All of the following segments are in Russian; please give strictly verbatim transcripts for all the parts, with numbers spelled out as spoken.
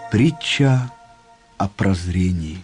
Притча о прозрении.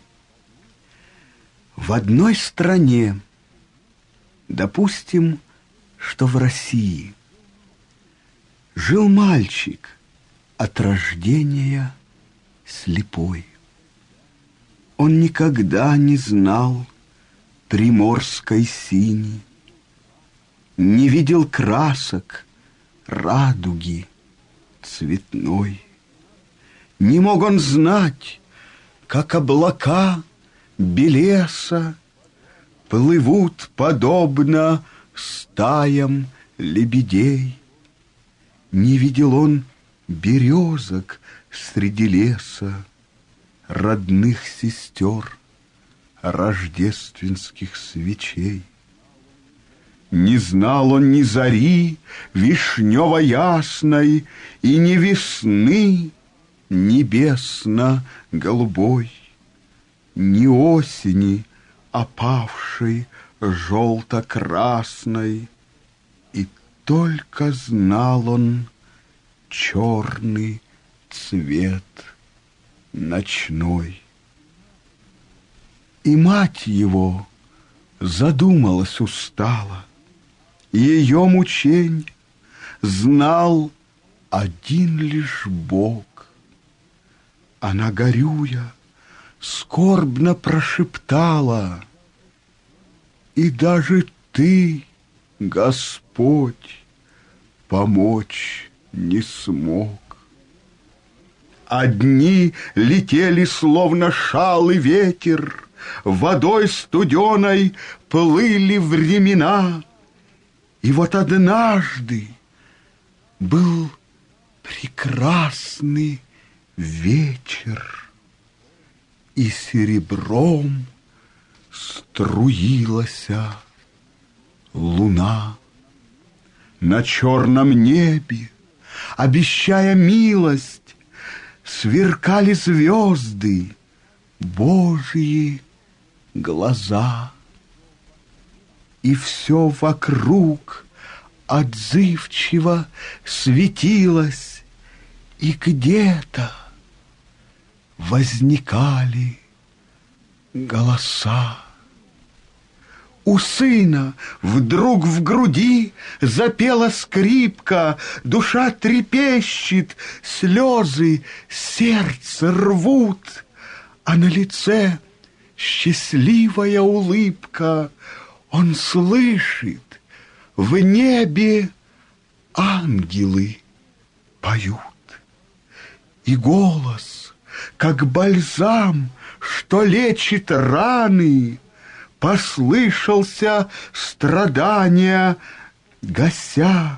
В одной стране, допустим, что в России, жил мальчик от рождения слепой. Он никогда не знал приморской сини, не видел красок радуги цветной. Не мог он знать, как облака белеса плывут подобно стаям лебедей. Не видел он березок среди леса, родных сестер, рождественских свечей. Не знал он ни зари вишнево-ясной и ни весны небесно-голубой, ни осени, опавшей желто-красной, и только знал он черный цвет ночной. И мать его задумалась устало, ее мучень знал один лишь Бог. Она, горюя, скорбно прошептала: и даже ты, Господь, помочь не смог. А дни летели, словно шал и ветер, водой студеной плыли времена. И вот однажды был прекрасный вечер, и серебром струилась луна. На черном небе, обещая милость, сверкали звезды, Божьи глаза. И все вокруг отзывчиво светилось, и где-то возникали голоса. У сына вдруг в груди запела скрипка, душа трепещет, слезы сердце рвут, а на лице счастливая улыбка. Он слышит, в небе ангелы поют. И голос, как бальзам, что лечит раны, послышался страдания гася.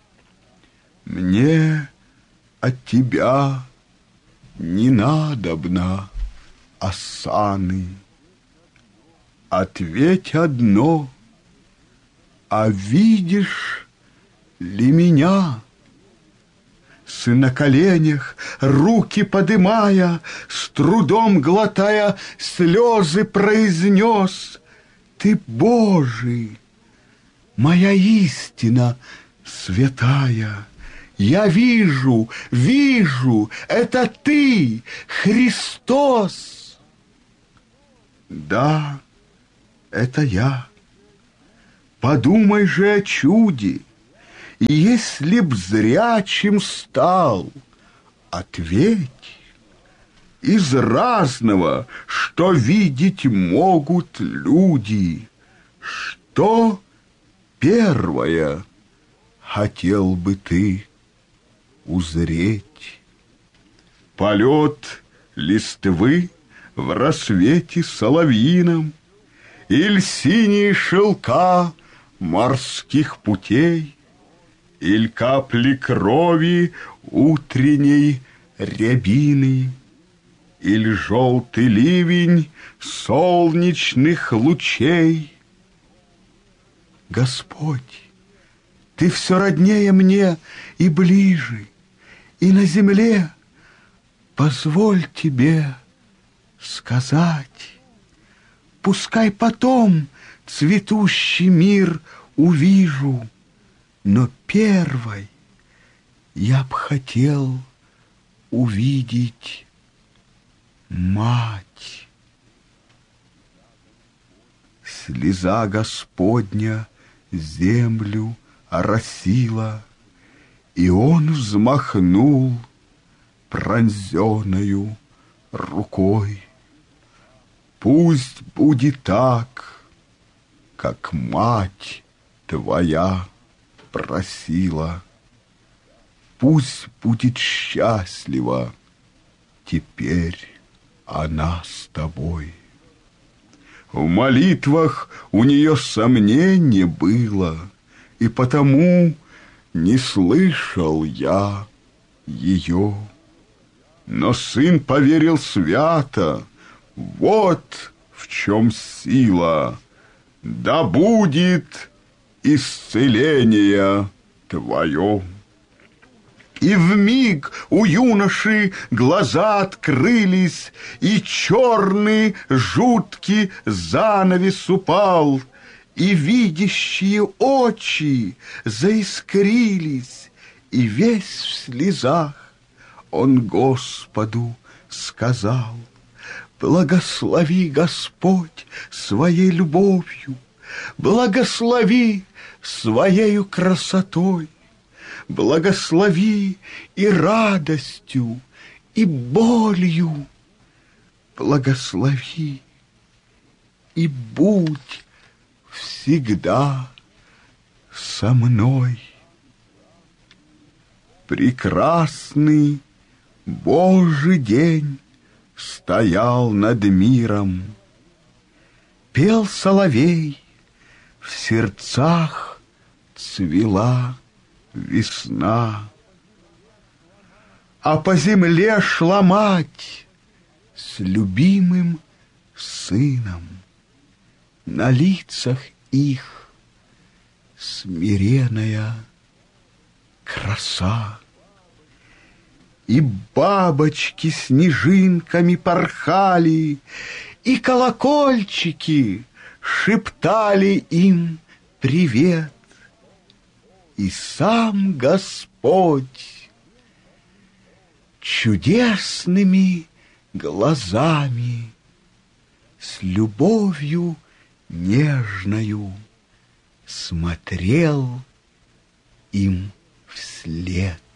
Мне от тебя не надобно осаны. Ответь одно: а видишь ли меня? Сын на коленях, руки подымая, с трудом глотая слезы, произнес: ты Божий, моя истина святая. Я вижу, вижу, это ты, Христос. Да, это я. Подумай же о чуде. И если б зрячим стал, ответь: из разного, что видеть могут люди, что первое хотел бы ты узреть? Полет листвы в рассвете соловьином, иль синие шелка морских путей, иль капли крови утренней рябины, иль желтый ливень солнечных лучей. Господь, ты все роднее мне и ближе, и на земле позволь тебе сказать. Пускай потом цветущий мир увижу, но первой я б хотел увидеть Мать! Слеза Господня землю оросила, и он взмахнул пронзеною рукой. Пусть будет так, как мать твоя просила. Пусть будет счастлива теперь она с тобой. В молитвах у нее сомнение было, и потому не слышал я ее. Но сын поверил свято, вот в чем сила. Да будет исцеление твое. И вмиг у юноши глаза открылись, и черный жуткий занавес упал, и видящие очи заискрились, и весь в слезах он Господу сказал: благослови, Господь, своей любовью, благослови своею красотой, благослови и радостью, и болью, благослови и будь всегда со мной. Прекрасный Божий день стоял над миром, пел соловей, в сердцах цвела весна, а по земле шла мать с любимым сыном, на лицах их смиренная краса. И бабочки снежинками порхали, и колокольчики шептали им привет. И сам Господь чудесными глазами с любовью нежною смотрел им вслед.